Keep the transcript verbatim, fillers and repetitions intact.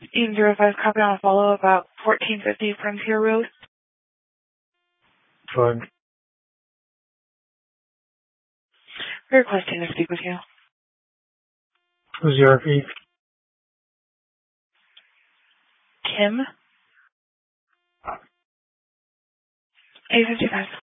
Team zero five, copy on a follow about fourteen fifty Frontier Road. Fine. We're requesting to speak with you. Who's the R P? Kim? A fifty-five.